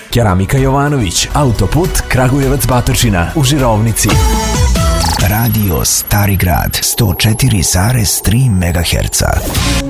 Keramika Jovanović, autoput Kragujevac-Batočina u Žirovnici. Radio Stari Grad 104,3 MHz.